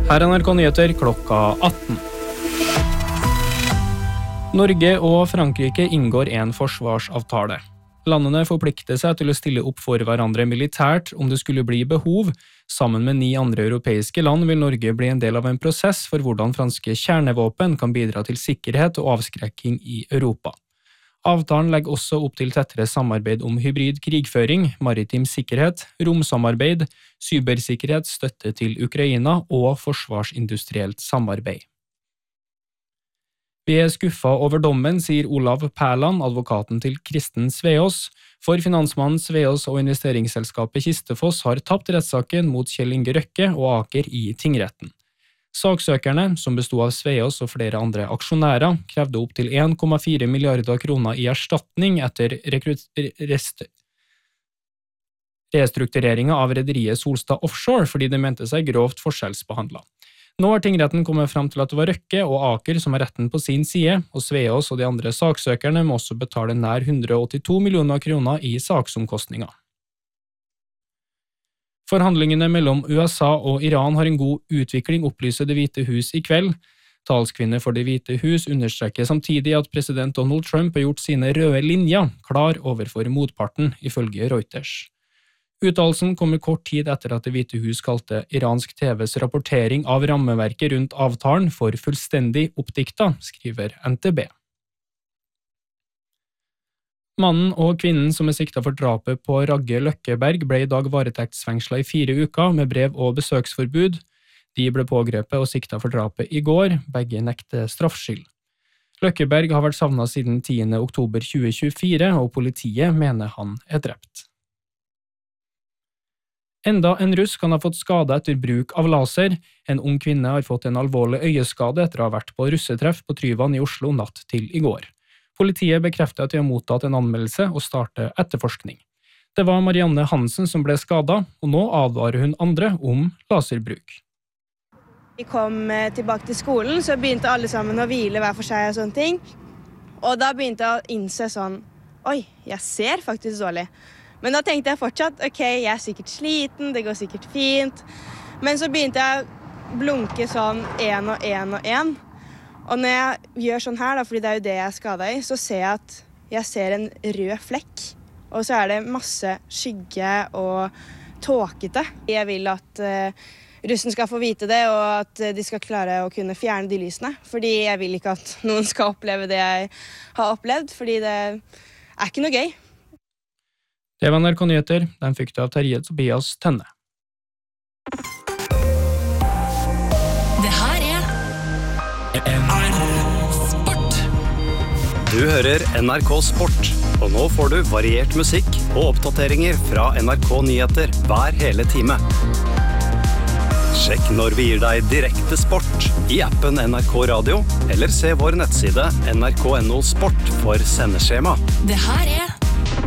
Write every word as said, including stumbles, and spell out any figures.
Her er N R K Nyheter klokka atten. Norge og Frankrike inngår en forsvarsavtale. Landene forplikter seg til å stille opp for hverandre militært om det skulle bli behov. Sammen med ni andre europeiske land vil Norge bli en del av en prosess for hvordan franske kjernevåpen kan bidra til sikkerhet og avskrekking i Europa. Avtalen legger også opp til tettere samarbeid om hybrid krigføring, maritim sikkerhet, romsamarbeid, cybersikkerhet, støtte til Ukraina og forsvarsindustrielt samarbeid. Vi er skuffet over dommen, sier Olav Pærland, advokaten til Kristen Sveås. For finansmannen Sveås og investeringsselskapet Kistefoss har tapt rettssaken mot Kjell Inge Røkke og Aker i tingretten. Saksøkerne, som bestod av Sveås og flere andre aksjonærer, krevde opp til en komma fire milliarder kroner i erstatning etter rest restruktureringen av rederiet Solstad Offshore fordi de mente seg grovt forskjellsbehandlet. Nå har tingretten kommet frem til at det var Røkke og Aker som har retten på sin side, og Sveås og de andre saksøkerne må også betale nær hundre og åttito millioner kroner i saksomkostninger. Forhandlingene mellom U S A og Iran har en god utvikling, opplyser Det hvite hus i kveld. Talskvinne for Det hvite hus understreker samtidig at president Donald Trump har gjort sine røde linjer klar overfor motparten, ifølge Reuters. Uttalelsen kommer kort tid etter at Det hvite hus kalte iransk T Vs rapportering av rammeverket rundt avtalen for fullstendig oppdikta, skriver N T B. Mannen og kvinnen som er siktet for drapet på Ragge Løkkeberg ble i dag varetektsfengslet i fire uker med brev- og besøksforbud. De ble pågrepet og siktet for drapet i går, begge nekter straffskyld. Løkkeberg har vært savnet siden tiende oktober tjue tjuefire, og politiet mener han er drept. Enda en russ kan ha fått skade etter bruk av laser. En ung kvinne har fått en alvorlig øyeskade etter å ha vært på russetreff på Tryvann i Oslo natt til i går. Politiet bekrefter at de har mottatt en anmeldelse og starter etterforskning. Det var Marianne Hansen som ble skadet, og nå advarer hun andre om laserbruk. Vi kom tilbake til skolen, så begynte alle sammen å hvile hver for seg og sånne ting. Og da begynte jeg å innse sånn, oi, jeg ser faktisk dårlig. Men da tenkte jeg fortsatt, ok, jeg er sikkert sliten, det går sikkert fint. Men så begynte jeg å blunke sånn en og en og en. Og når jeg gjør sånn her, da, fordi det er jo det jeg er skadet i, så ser jeg at jeg ser en rød flekk. Og så er det masse skygge og tåkete. Jeg vil at uh, russen skal få vite det, og at de skal klare å kunne fjerne de lysene. Fordi jeg vil ikke at noen skal oppleve det jeg har opplevd, fordi det er ikke noe gøy. Det var N R K Nyheter, den fikk du av Terje Tobias Tenne. Det her er N R K Sport. Du hører N R K Sport, og nå får du variert musikk og oppdateringer fra N R K Nyheter hver hele time. Sjekk når vi gir deg direkte sport i appen N R K Radio, eller se vår nettside N R K punktum N O Sport for sendeskjema. Det her er